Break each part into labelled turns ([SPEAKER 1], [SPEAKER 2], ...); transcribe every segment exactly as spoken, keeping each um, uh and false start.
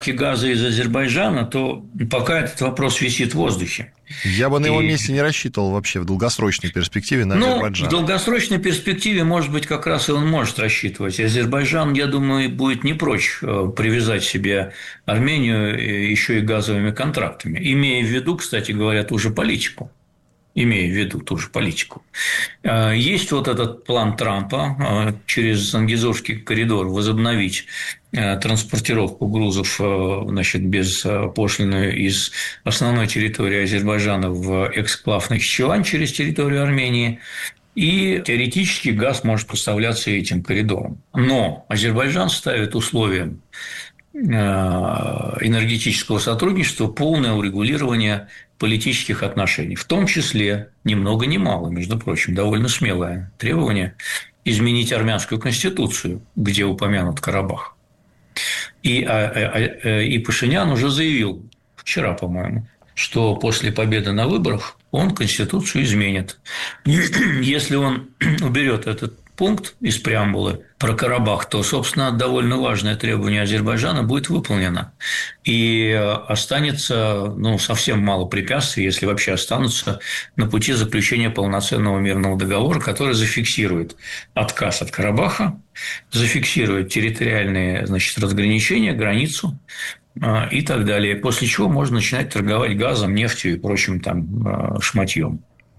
[SPEAKER 1] газа из Азербайджана, то пока этот вопрос висит в воздухе.
[SPEAKER 2] Я бы на его
[SPEAKER 1] И...
[SPEAKER 2] месте не рассчитывал вообще в долгосрочной перспективе на
[SPEAKER 1] ну,
[SPEAKER 2] Азербайджан.
[SPEAKER 1] В долгосрочной перспективе, может быть, как раз и он может рассчитывать. Азербайджан, я думаю, будет не прочь привязать себе Армению еще и газовыми контрактами, имея в виду, кстати говоря, ту же политику. имея в виду ту же политику. Есть вот этот план Трампа через Зангезурский коридор возобновить транспортировку грузов, значит, без пошлины из основной территории Азербайджана в эксклав Нахичевань через территорию Армении. И теоретически газ может поставляться этим коридором. Но Азербайджан ставит условием энергетического сотрудничества полное урегулирование политических отношений, в том числе, ни много ни мало, между прочим, довольно смелое требование изменить армянскую конституцию, где упомянут Карабах. И, и Пашинян уже заявил, вчера, по-моему, что после победы на выборах он конституцию изменит. Если он уберет этот пункт из преамбулы про Карабах, то, собственно, довольно важное требование Азербайджана будет выполнено. И останется, ну, совсем мало препятствий, если вообще останутся, на пути заключения полноценного мирного договора, который зафиксирует отказ от Карабаха, зафиксирует территориальные, значит, разграничения, границу и так далее. После чего можно начинать торговать газом, нефтью и прочим там шматьем.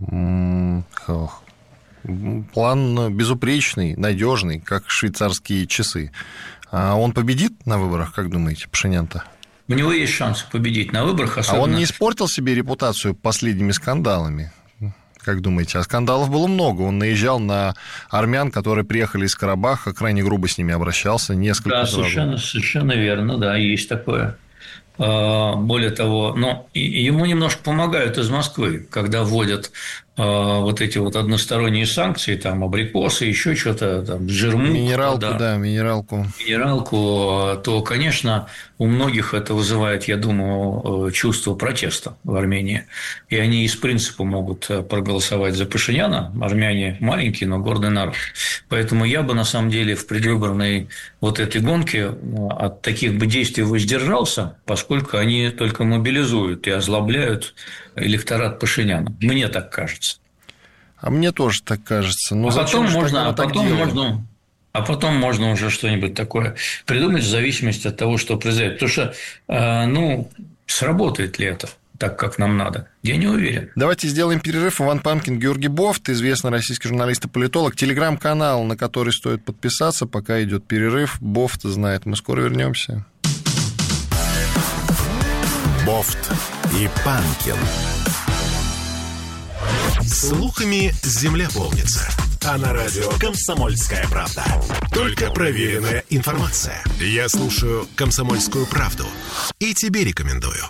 [SPEAKER 2] План безупречный, надежный, как швейцарские часы. А он победит на выборах, как думаете, Пашинян-то?
[SPEAKER 1] У него есть шанс победить на выборах. Особенно...
[SPEAKER 2] А он не испортил себе репутацию последними скандалами? Как думаете? А скандалов было много. Он наезжал на армян, которые приехали из Карабаха, крайне грубо с ними обращался. Несколько
[SPEAKER 1] да,
[SPEAKER 2] сразу.
[SPEAKER 1] совершенно, совершенно верно, да, есть такое. Более того, но ему немножко помогают из Москвы, когда вводят вот эти вот односторонние санкции, там, абрикосы, еще что-то, там, жирмук.
[SPEAKER 2] Минералку, да, да, минералку.
[SPEAKER 1] Минералку, то, конечно, у многих это вызывает, я думаю, чувство протеста в Армении. И они из принципа могут проголосовать за Пашиняна. Армяне маленький, но гордый народ. Поэтому я бы, на самом деле, в предвыборной вот этой гонке от таких бы действий воздержался, поскольку они только мобилизуют и озлобляют электорат Пашиняна. Мне так кажется.
[SPEAKER 2] А мне тоже так кажется. Но
[SPEAKER 1] а
[SPEAKER 2] зачем
[SPEAKER 1] потом можно, а
[SPEAKER 2] так
[SPEAKER 1] потом
[SPEAKER 2] делать?
[SPEAKER 1] можно, а потом можно уже что-нибудь такое придумать в зависимости от того, что произойдет. Потому что, ну, сработает ли это так, как нам надо? Я не уверен.
[SPEAKER 2] Давайте сделаем перерыв. Иван Панкин, Георгий Бофт, известный российский журналист и политолог. Телеграм-канал, на который стоит подписаться, пока идет перерыв. Бофт знает. Мы скоро вернемся.
[SPEAKER 3] Бофт и Панкин. Слухами земля полнится. А на радио «Комсомольская правда». Только проверенная информация. Я слушаю «Комсомольскую правду» и тебе рекомендую.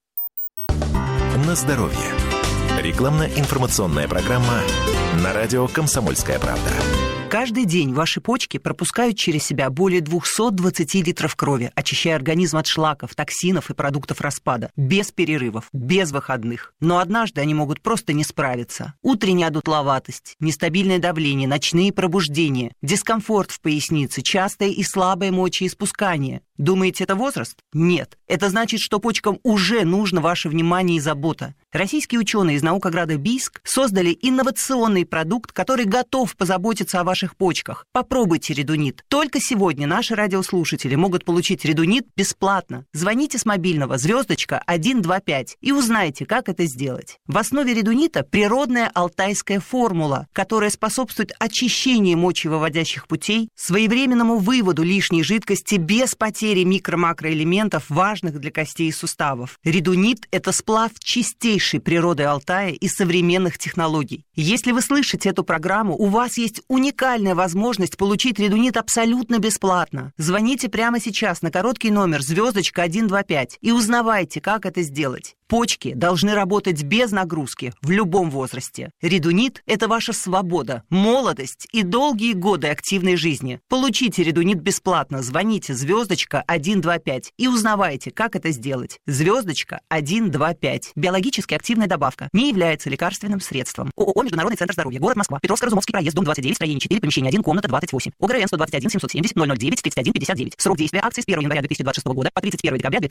[SPEAKER 3] На здоровье. Рекламно-информационная программа на радио «Комсомольская правда».
[SPEAKER 4] Каждый день ваши почки пропускают через себя более двести двадцать литров крови, очищая организм от шлаков, токсинов и продуктов распада. Без перерывов, без выходных. Но однажды они могут просто не справиться. Утренняя одутловатость, нестабильное давление, ночные пробуждения, дискомфорт в пояснице, частое и слабое мочеиспускание. Думаете, это возраст? Нет. Это значит, что почкам уже нужно ваше внимание и забота. Российские ученые из наукограда Бийск создали инновационный продукт, который готов позаботиться о ваших почках. Попробуйте редунит. Только сегодня наши радиослушатели могут получить редунит бесплатно. Звоните с мобильного звездочка сто двадцать пять и узнайте, как это сделать. В основе редунита природная алтайская формула, которая способствует очищению мочевыводящих путей, своевременному выводу лишней жидкости без потери микро-макроэлементов, важных для костей и суставов. Редунит – это сплав чистейшей природы Алтая и современных технологий. Если вы слышите эту программу, у вас есть уникальная возможность получить редунит абсолютно бесплатно. Звоните прямо сейчас на короткий номер звездочка сто двадцать пять и узнавайте, как это сделать. Почки должны работать без нагрузки в любом возрасте. Редунит – это ваша свобода, молодость и долгие годы активной жизни. Получите Редунит бесплатно. Звоните звездочка один два пять и узнавайте, как это сделать. Звездочка один два пять. Биологически активная добавка. Не является лекарственным средством. ООО «Международный центр здоровья». Город Москва. Петровско-Разумовский проезд, дом двадцать девять, строение четыре, помещение один, комната двадцать восемь. ОГРН сто двадцать один семьсот семьдесят ноль ноль девять тридцать один пятьдесят девять. Срок действия акции с первого января две тысячи двадцать шестого года по тридцать первое декабря две тысячи